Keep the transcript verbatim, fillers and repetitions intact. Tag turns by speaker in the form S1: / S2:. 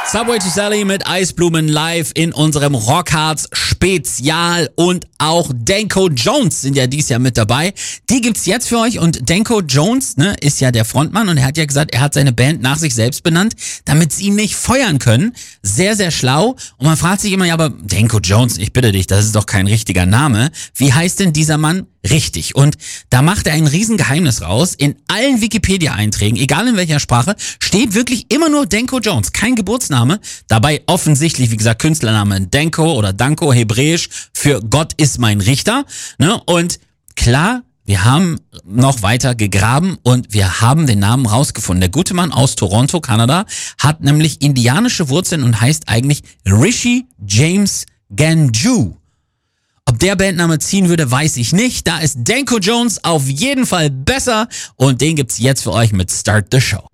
S1: Subway to Sally mit Eisblumen live in unserem Rockharz Spezial und auch Danko Jones sind ja dieses Jahr mit dabei. Die gibt's jetzt für euch und Danko Jones, ne, ist ja der Frontmann und er hat ja gesagt, er hat seine Band nach sich selbst benannt, damit sie ihn nicht feuern können. Sehr, sehr schlau. Und man fragt sich immer, ja, aber Danko Jones, ich bitte dich, das ist doch kein richtiger Name. Wie heißt denn dieser Mann richtig? Und da macht er ein Riesengeheimnis raus. In allen Wikipedia-Einträgen, egal in welcher Sprache, steht wirklich immer nur Danko Jones, kein Geburtsname. Dabei offensichtlich, wie gesagt, Künstlername Danko oder Danko, hebräisch für Gott ist mein Richter. Ne? Und klar, wir haben noch weiter gegraben und wir haben den Namen rausgefunden. Der gute Mann aus Toronto, Kanada, hat nämlich indianische Wurzeln und heißt eigentlich Rishi James Ganju. Ob der Bandname ziehen würde, weiß ich nicht. Da ist Danko Jones auf jeden Fall besser und den gibt's jetzt für euch mit Start the Show.